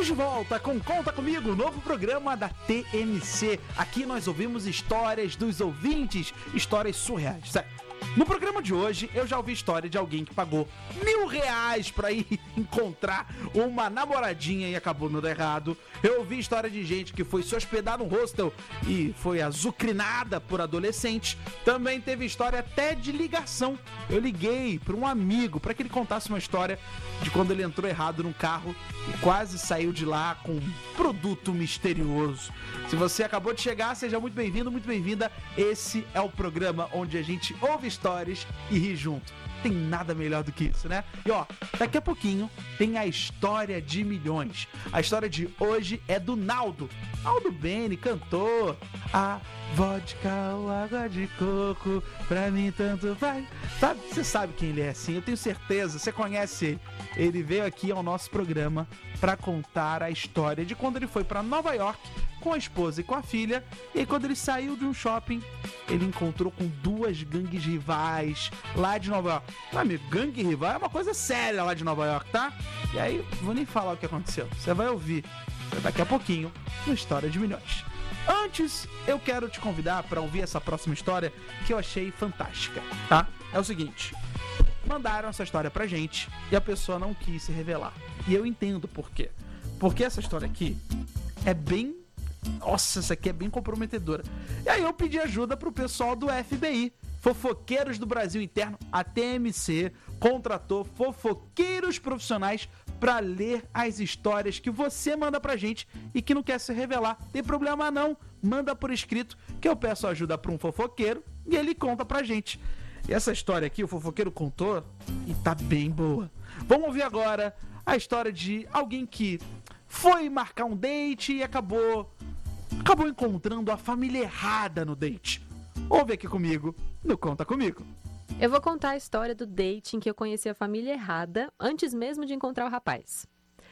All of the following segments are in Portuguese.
Estamos de volta com Conta Comigo, novo programa da TMC. Aqui nós ouvimos histórias dos ouvintes, histórias surreais, sério. No programa de hoje, eu já ouvi história de alguém que pagou R$1.000 pra ir encontrar uma namoradinha e acabou dando errado. Eu ouvi história de gente que foi se hospedar num hostel e foi azucrinada por adolescente. Também teve história até de ligação. Eu liguei pra um amigo pra que ele contasse uma história de quando ele entrou errado num carro e quase saiu de lá com um produto misterioso. Se você acabou de chegar, seja muito bem-vindo, muito bem-vinda. Esse é o programa onde a gente ouve histórias e ri junto. Tem nada melhor do que isso, né? E ó, daqui a pouquinho tem a história de milhões. A história de hoje é do Naldo. Naldo Bene, cantor. A vodka ou água de coco, pra mim tanto faz. Sabe, você sabe quem ele é, sim, eu tenho certeza, você conhece ele. Ele veio aqui ao nosso programa pra contar a história de quando ele foi pra Nova York com a esposa e com a filha, e aí quando ele saiu de um shopping, ele encontrou com duas gangues rivais lá de Nova York. Meu amigo, gangue rival é uma coisa séria lá de Nova York, tá? E aí, vou nem falar o que aconteceu, você vai ouvir daqui a pouquinho no História de Milhões. Antes, eu quero te convidar para ouvir essa próxima história que eu achei fantástica, tá? É o seguinte, mandaram essa história pra gente e a pessoa não quis se revelar. E eu entendo por quê. Porque essa história aqui é bem... Nossa, essa aqui é bem comprometedora. E aí eu pedi ajuda pro pessoal do FBI. Fofoqueiros do Brasil Interno, a TMC, contratou fofoqueiros profissionais pra ler as histórias que você manda pra gente e que não quer se revelar. Tem problema não, manda por escrito que eu peço ajuda pra um fofoqueiro e ele conta pra gente. E essa história aqui o fofoqueiro contou e tá bem boa. Vamos ouvir agora a história de alguém que foi marcar um date e acabou encontrando a família errada no date. Ouve aqui comigo no Conta Comigo. Eu vou contar a história do date em que eu conheci a família errada antes mesmo de encontrar o rapaz.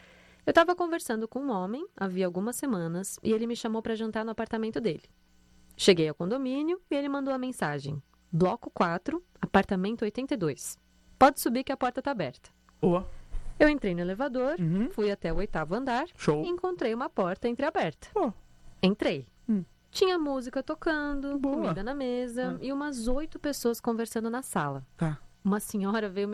Eu estava conversando com um homem havia algumas semanas e ele me chamou para jantar no apartamento dele. Cheguei ao condomínio e ele mandou a mensagem: Bloco 4, apartamento 82. Pode subir que a porta está aberta. Boa. Eu entrei no elevador, fui até o 8º andar. Show. E encontrei uma porta entreaberta. Oh. Entrei. Tinha música tocando, Boa. comida na mesa e umas 8 pessoas conversando na sala. Tá. Uma senhora veio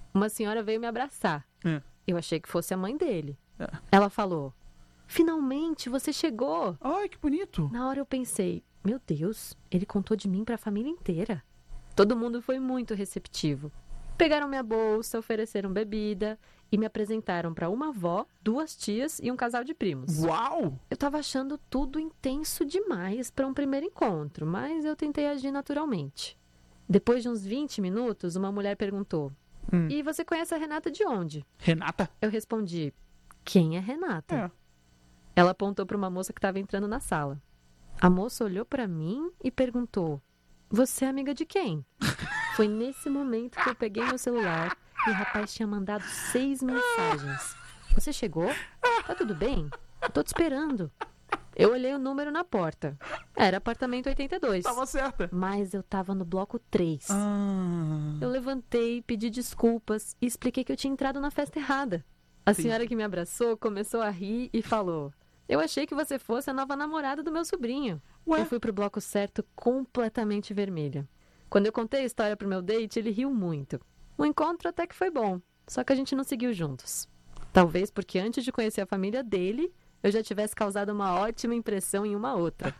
me abraçar. Eu achei que fosse a mãe dele. Ela falou: finalmente você chegou. Ai, que bonito. Na hora eu pensei: meu Deus, ele contou de mim para a família inteira. Todo mundo foi muito receptivo. Pegaram minha bolsa, ofereceram bebida e me apresentaram para uma avó, 2 tias e um casal de primos. Uau! Eu tava achando tudo intenso demais para um primeiro encontro, mas eu tentei agir naturalmente. Depois de uns 20 minutos, uma mulher perguntou: e você conhece a Renata de onde? Renata? Eu respondi: quem é Renata? Ela apontou para uma moça que estava entrando na sala. A moça olhou para mim e perguntou: você é amiga de quem? Foi nesse momento que eu peguei meu celular e o rapaz tinha mandado 6 mensagens. Você chegou? Tá tudo bem? Eu tô te esperando. Eu olhei o número na porta. Era apartamento 82. Tava certa. Mas eu tava no bloco 3. Eu levantei, pedi desculpas e expliquei que eu tinha entrado na festa errada. A senhora que me abraçou começou a rir e falou: eu achei que você fosse a nova namorada do meu sobrinho. Ué? Eu fui pro bloco certo completamente vermelha. Quando eu contei a história pro meu date, ele riu muito. O encontro até que foi bom, só que a gente não seguiu juntos. Talvez porque antes de conhecer a família dele, eu já tivesse causado uma ótima impressão em uma outra.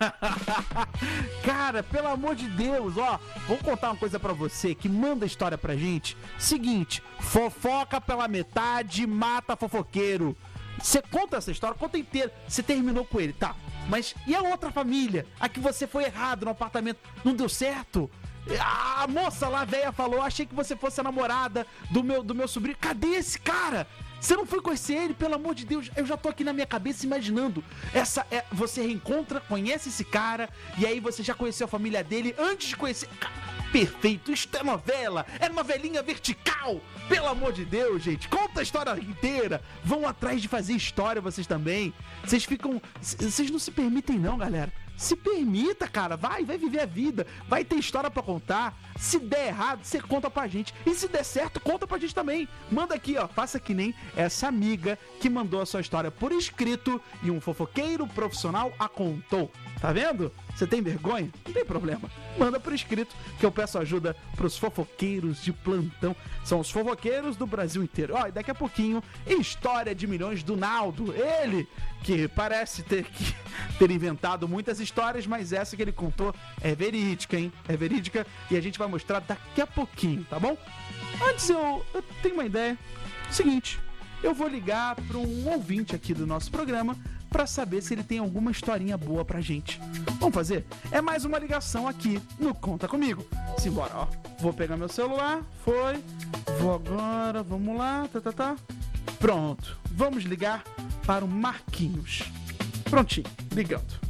Cara, pelo amor de Deus, ó, vou contar uma coisa pra você que manda história pra gente. Seguinte, fofoca pela metade, mata fofoqueiro. Você conta essa história, conta inteira. Você terminou com ele, tá? Mas e a outra família? A que você foi errado no apartamento, não deu certo? A moça lá, velha, falou: achei que você fosse a namorada do meu sobrinho. Cadê esse cara? Você não foi conhecer ele, pelo amor de Deus. Eu já tô aqui na minha cabeça imaginando. Você reencontra, conhece esse cara, e aí você já conheceu a família dele antes de conhecer. Perfeito, isto é novela, é novelinha vertical. Pelo amor de Deus, gente, conta a história inteira. Vão atrás de fazer história vocês também. Vocês não se permitem não, galera. Se permita, cara, vai viver a vida, vai ter história pra contar. Se der errado, você conta pra gente. E se der certo, conta pra gente também. Manda aqui, ó. Faça que nem essa amiga que mandou a sua história por escrito e um fofoqueiro profissional a contou. Tá vendo? Você tem vergonha? Não tem problema. Manda por escrito que eu peço ajuda pros fofoqueiros de plantão. São os fofoqueiros do Brasil inteiro. Ó, e daqui a pouquinho, história de milhões do Naldo. Ele, que parece ter inventado muitas histórias, mas essa que ele contou é verídica, hein? É verídica e a gente vai mostrar daqui a pouquinho, tá bom? Antes eu tenho uma ideia. Seguinte, eu vou ligar para um ouvinte aqui do nosso programa para saber se ele tem alguma historinha boa pra gente. Vamos fazer? É mais uma ligação aqui no Conta Comigo. Simbora, ó. Vou pegar meu celular, vou agora, vamos lá, tá. Pronto, vamos ligar para o Marquinhos. Prontinho, ligando.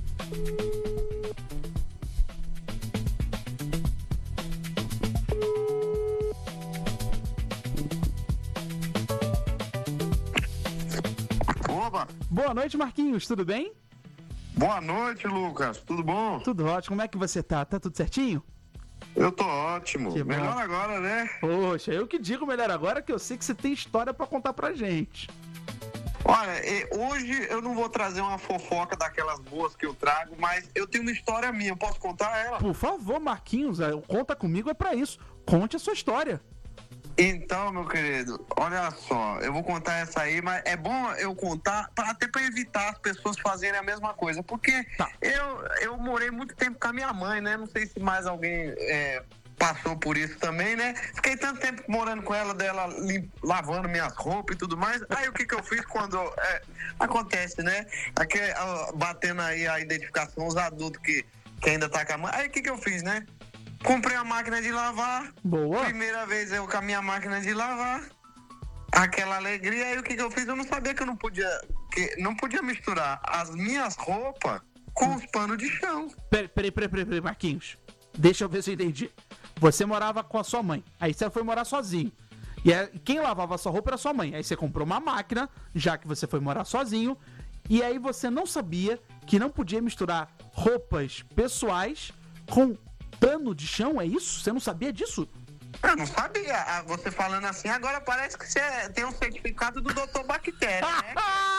Opa! Boa noite, Marquinhos, tudo bem? Boa noite, Lucas. Tudo bom? Tudo ótimo, como é que você tá? Tá tudo certinho? Eu tô ótimo. Que bom. Melhor agora, né? Poxa, eu que digo melhor agora que eu sei que você tem história pra contar pra gente. Olha, hoje eu não vou trazer uma fofoca daquelas boas que eu trago, mas eu tenho uma história minha. Eu posso contar ela? Por favor, Marquinhos, Conta Comigo é pra isso. Conte a sua história. Então, meu querido, olha só, eu vou contar essa aí, mas é bom eu contar até para evitar as pessoas fazerem a mesma coisa, porque eu morei muito tempo com a minha mãe, né? Não sei se mais alguém passou por isso também, né? Fiquei tanto tempo morando com ela, dela lavando minhas roupas e tudo mais. Aí o que eu fiz quando acontece, né? Aqui, batendo aí a identificação, os adultos que ainda tá com a mãe. Aí o que eu fiz, né? Comprei a máquina de lavar. Boa. Primeira vez eu com a minha máquina de lavar. Aquela alegria. Aí o que eu fiz? Eu não sabia que eu não podia misturar as minhas roupas com os panos de chão. Peraí, Marquinhos. Deixa eu ver se eu entendi. Você morava com a sua mãe. Aí você foi morar sozinho. E quem lavava a sua roupa era a sua mãe. Aí você comprou uma máquina, já que você foi morar sozinho. E aí você não sabia que não podia misturar roupas pessoais com pano de chão, é isso? Você não sabia disso? Eu não sabia. Você falando assim, agora parece que você tem um certificado do Dr. Bactéria, né?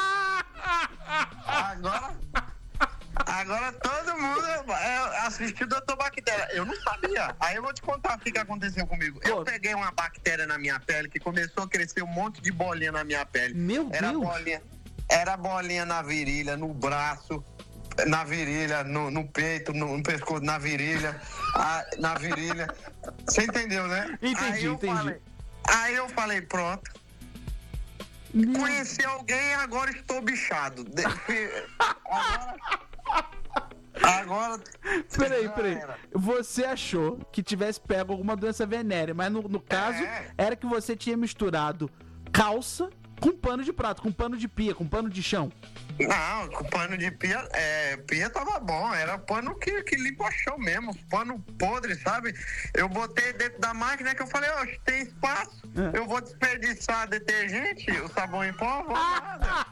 Agora todo mundo assistiu o Dr. Bactéria. Eu não sabia. Aí eu vou te contar o que aconteceu comigo. Eu peguei uma bactéria na minha pele que começou a crescer um monte de bolinha na minha pele. Meu Deus! Era bolinha na virilha, no braço, na virilha, no peito, no pescoço, na virilha. Você entendeu, né? Entendi. Aí eu falei, pronto. Conheci alguém, agora estou bichado. Agora. Peraí. Você achou que tivesse pego alguma doença venérea, mas no caso era que você tinha misturado calça com pano de prato, com pano de pia, com pano de chão. Não, com pano de pia, pia tava bom, era pano que limpa o chão mesmo, pano podre, sabe? Eu botei dentro da máquina que eu falei, tem espaço, eu vou desperdiçar detergente, o sabão em pó, vou nada.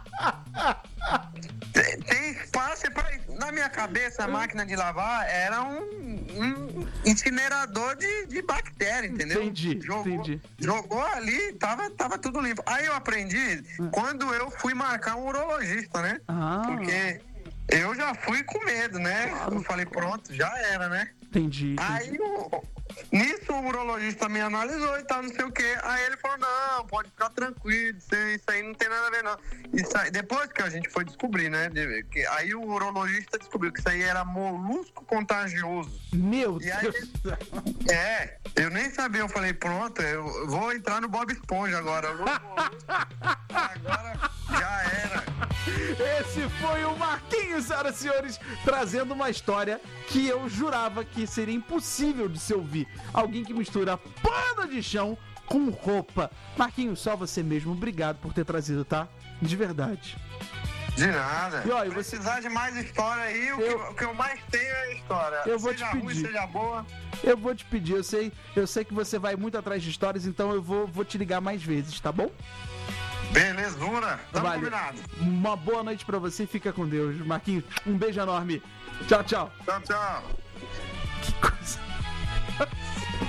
Tem espaço na minha cabeça, a máquina de lavar era um incinerador de bactéria, entendeu? Entendi. Jogou ali, tava tudo limpo. Aí eu aprendi quando eu fui marcar um urologista, né? Porque eu já fui com medo, né? Eu falei, pronto, já era, né? Entendi. Aí nisso o urologista me analisou e tal, não sei o quê. Aí ele falou, não, pode ficar tranquilo, isso aí não tem nada a ver, não. Isso aí, depois que a gente foi descobrir, né? Aí o urologista descobriu que isso aí era molusco contagioso. Meu Deus! Aí, eu nem sabia, eu falei, pronto, eu vou entrar no Bob Esponja agora. Agora já era. Esse foi o Marquinhos, senhoras e senhores, trazendo uma história que eu jurava que seria impossível de se ouvir. Alguém que mistura pano de chão com roupa. Marquinhos, só você mesmo. Obrigado por ter trazido, tá? De verdade. De nada. E olha, precisar de mais história aí, o que eu mais tenho é história. Eu vou te pedir. Ruim, seja boa. Eu vou te pedir, eu sei que você vai muito atrás de histórias, então eu vou te ligar mais vezes, tá bom? Belezura, tamo combinado. Uma boa noite pra você, fica com Deus. Marquinhos, um beijo enorme. Tchau. Tchau. Que coisa.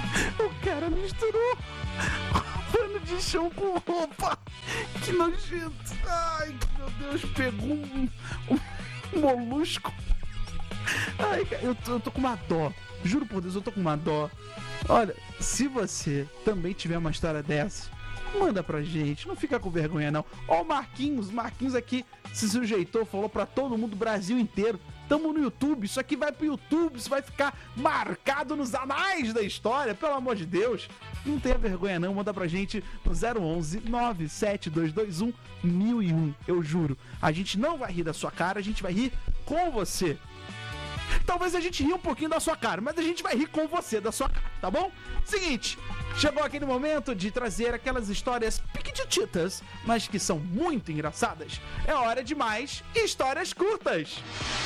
misturou pano de chão com roupa. Que nojento. Ai, meu Deus, pegou um molusco. Ai, eu tô com uma dó. Juro por Deus, eu tô com uma dó. Olha, se você também tiver uma história dessa, manda pra gente, não fica com vergonha não. Ó o Marquinhos aqui se sujeitou, falou pra todo mundo, Brasil inteiro. Tamo no YouTube, isso aqui vai pro YouTube, isso vai ficar marcado nos anais da história, pelo amor de Deus. Não tenha vergonha não, manda pra gente no 011 97221 1001. Eu juro, a gente não vai rir da sua cara, a gente vai rir com você. Talvez a gente ria um pouquinho da sua cara, mas a gente vai rir com você, da sua cara, tá bom? Seguinte, chegou aquele momento de trazer aquelas histórias piquitititas, mas que são muito engraçadas. É hora de mais histórias curtas.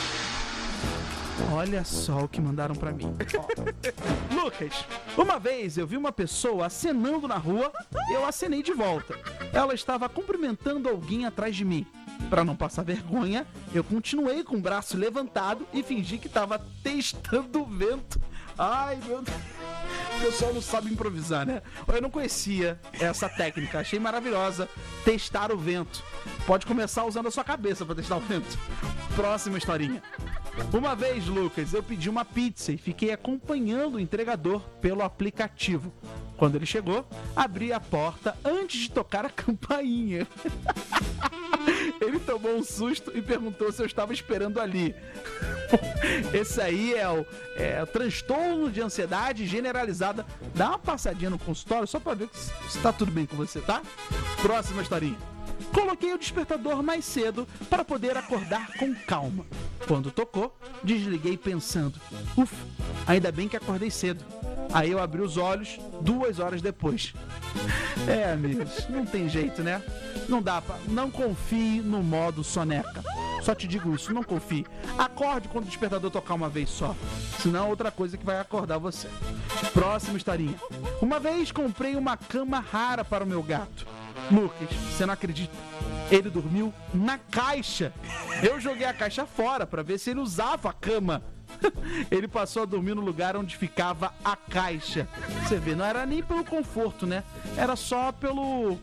Olha só o que mandaram pra mim. Lucas, uma vez eu vi uma pessoa acenando na rua e eu acenei de volta. Ela estava cumprimentando alguém atrás de mim. Para não passar vergonha, eu continuei com o braço levantado e fingi que estava testando o vento. Ai, meu Deus. O pessoal não sabe improvisar, né? Eu não conhecia essa técnica, achei maravilhosa. Testar o vento. Pode começar usando a sua cabeça para testar o vento. Próxima historinha. Uma vez, Lucas, eu pedi uma pizza e fiquei acompanhando o entregador pelo aplicativo. Quando ele chegou, abri a porta antes de tocar a campainha. Ele tomou um susto e perguntou se eu estava esperando ali. Esse aí é o transtorno de ansiedade generalizada. Dá uma passadinha no consultório só pra ver se tá tudo bem com você, tá? Próxima historinha. Coloquei o despertador mais cedo para poder acordar com calma. Quando tocou, desliguei pensando: ufa, ainda bem que acordei cedo. Aí eu abri os olhos 2 horas depois. Amigos, não tem jeito, né? Não dá pra... Não confie no modo soneca. Só te digo isso, não confie. Acorde quando o despertador tocar uma vez só. Senão é outra coisa que vai acordar você. Próxima historinha. Uma vez comprei uma cama rara para o meu gato. Lucas, você não acredita? Ele dormiu na caixa. Eu joguei a caixa fora para ver se ele usava a cama. Ele passou a dormir no lugar onde ficava a caixa. Você vê, não era nem pelo conforto, né? Era só pelo...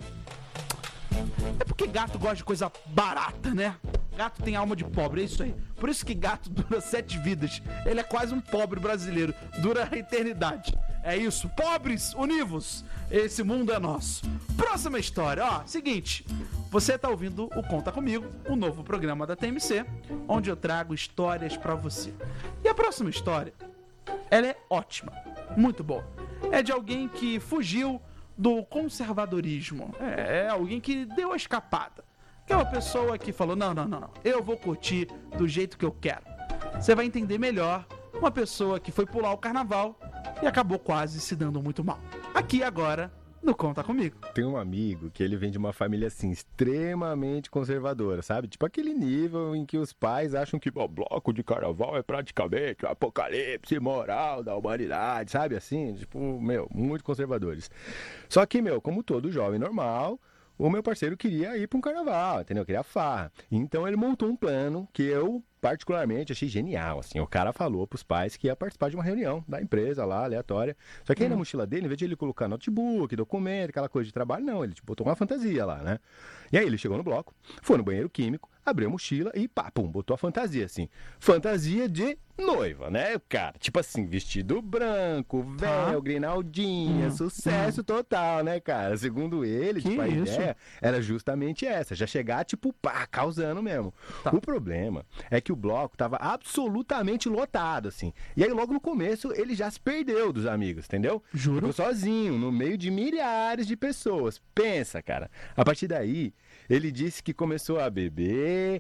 É porque gato gosta de coisa barata, né? Gato tem alma de pobre, é isso aí. Por isso que gato dura 7 vidas. Ele é quase um pobre brasileiro. Dura a eternidade. É isso. Pobres, univos. Esse mundo é nosso. Próxima história. Ó, seguinte. Você tá ouvindo o Conta Comigo, o novo programa da TMC, onde eu trago histórias pra você. E a próxima história, ela é ótima. Muito boa. É de alguém que fugiu do conservadorismo. É alguém que deu a escapada. Aquela pessoa que falou, não, eu vou curtir do jeito que eu quero. Você vai entender melhor uma pessoa que foi pular o carnaval e acabou quase se dando muito mal. Aqui agora, no Conta Comigo. Tem um amigo que ele vem de uma família assim, extremamente conservadora, sabe? Tipo aquele nível em que os pais acham que o bloco de carnaval é praticamente o apocalipse moral da humanidade, sabe? Assim, tipo, muito conservadores. Só que, como todo jovem normal, o meu parceiro queria ir para um carnaval, entendeu? Queria farra. Então ele montou um plano que eu particularmente achei genial, assim. O cara falou pros pais que ia participar de uma reunião da empresa lá, aleatória. Só que aí na mochila dele, em vez de ele colocar notebook, documento, aquela coisa de trabalho, não. Ele botou uma fantasia lá, né? E aí ele chegou no bloco, foi no banheiro químico, abriu a mochila e botou a fantasia, assim. Fantasia de noiva, né, cara? Tipo assim, vestido branco, véu, grinaldinha, sucesso total, né, cara? Segundo ele, a ideia era justamente essa. Já chegar, causando mesmo. Tá. O problema é que o bloco tava absolutamente lotado, assim. E aí, logo no começo, ele já se perdeu dos amigos, entendeu? Juro. Ficou sozinho, no meio de milhares de pessoas. Pensa, cara. A partir daí, ele disse que começou a beber,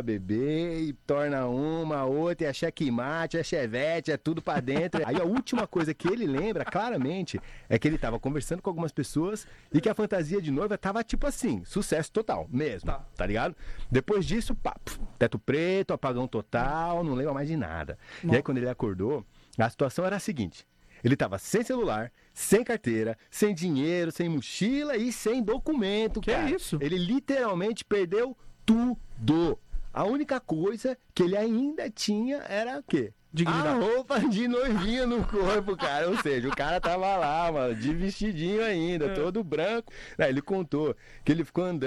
e torna uma, outra, e a checkmate, a chevette, é tudo pra dentro. Aí a última coisa que ele lembra, claramente, é que ele tava conversando com algumas pessoas e que a fantasia de noiva tava tipo assim, sucesso total, mesmo, tá ligado? Depois disso, teto preto, apagão total, não lembra mais de nada. Não. E aí quando ele acordou, a situação era a seguinte: ele tava sem celular, sem carteira, sem dinheiro, sem mochila e sem documento, que cara. É isso? Ele literalmente perdeu tudo. A única coisa que ele ainda tinha era o quê? Dignidade. A roupa de noivinha no corpo, cara. Ou seja, o cara tava lá, mano, de vestidinho ainda, todo branco. Ele contou que ele ficou andando